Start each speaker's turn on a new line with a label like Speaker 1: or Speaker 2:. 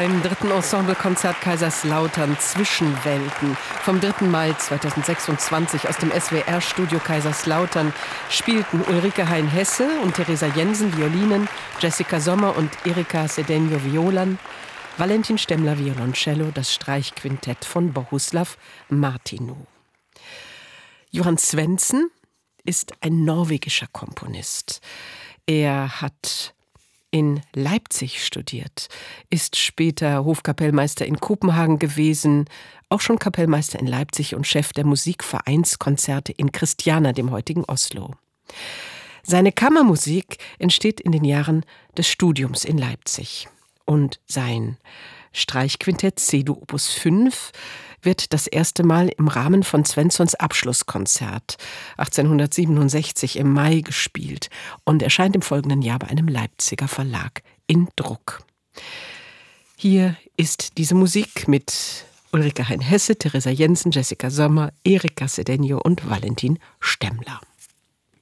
Speaker 1: beim 3. Ensemblekonzert Kaiserslautern Zwischenwelten vom 3. Mai 2026 aus dem SWR-Studio Kaiserslautern spielten Ulrike Hein-Hesse und Theresa Jensen Violinen, Jessica Sommer und Erika Cedeno Violen, Valentin Stemmler Violoncello, das Streichquintett von Bohuslav Martinu. Johann Svendsen ist ein norwegischer Komponist. Er hat in Leipzig studiert, ist später Hofkapellmeister in Kopenhagen gewesen, auch schon Kapellmeister in Leipzig und Chef der Musikvereinskonzerte in Christiania, dem heutigen Oslo. Seine Kammermusik entsteht in den Jahren des Studiums in Leipzig. Und sein Streichquintett C-Dur Opus 5 wird das erste Mal im Rahmen von Svenssons Abschlusskonzert 1867 im Mai gespielt und erscheint im folgenden Jahr bei einem Leipziger Verlag in Druck. Hier ist diese Musik mit Ulrike Hein-Hesse, Theresa Jensen, Jessica Sommer, Erika Cedeno und Valentin Stemmler.